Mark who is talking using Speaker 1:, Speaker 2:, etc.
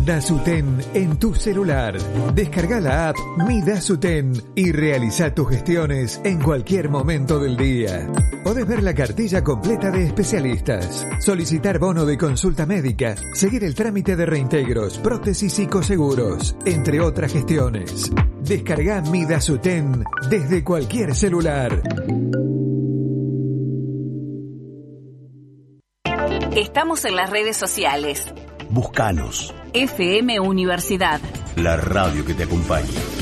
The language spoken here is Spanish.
Speaker 1: Dasuten en tu celular. Descarga la app Mi Dasuten y realiza tus gestiones en cualquier momento del día. Podés ver la cartilla completa de especialistas, solicitar bono de consulta médica, seguir el trámite de reintegros, prótesis y coseguros, entre otras gestiones. Descarga Mi Dasuten desde cualquier celular.
Speaker 2: Estamos en las redes sociales.
Speaker 3: Búscanos.
Speaker 2: FM Universidad.
Speaker 3: La radio que te acompaña.